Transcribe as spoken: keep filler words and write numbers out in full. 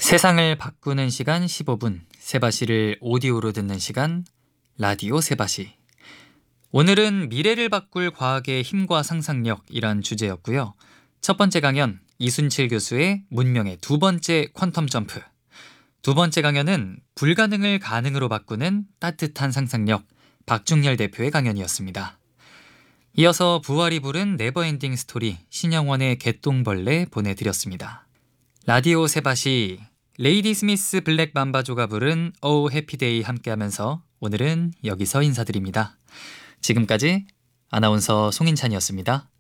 세상을 바꾸는 시간 십오 분, 세바시를 오디오로 듣는 시간, 라디오 세바시. 오늘은 미래를 바꿀 과학의 힘과 상상력이란 주제였고요. 첫 번째 강연, 이순칠 교수의 문명의 두 번째 퀀텀 점프. 두 번째 강연은 불가능을 가능으로 바꾸는 따뜻한 상상력, 박중열 대표의 강연이었습니다. 이어서 부활이 부른 네버엔딩 스토리, 신영원의 개똥벌레 보내드렸습니다. 라디오 세바시, 레이디 스미스 블랙 맘바조가 부른 Oh Happy Day 함께하면서 오늘은 여기서 인사드립니다. 지금까지 아나운서 송인찬이었습니다.